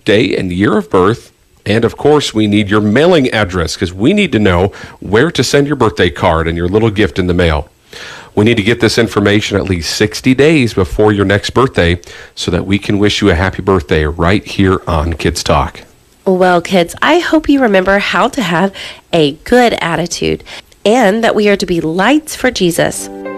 day and year of birth. And, of course, we need your mailing address because we need to know where to send your birthday card and your little gift in the mail. We need to get this information at least 60 days before your next birthday so that we can wish you a happy birthday right here on Kids Talk. Well, kids, I hope you remember how to have a good attitude and that we are to be lights for Jesus.